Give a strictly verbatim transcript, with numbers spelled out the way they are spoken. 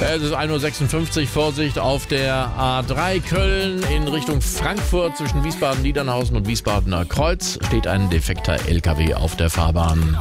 Es ist ein Uhr sechsundfünfzig, Vorsicht auf der A drei Köln in Richtung Frankfurt zwischen Wiesbaden-Niedernhausen und Wiesbadener Kreuz steht ein defekter L K W auf der Fahrbahn.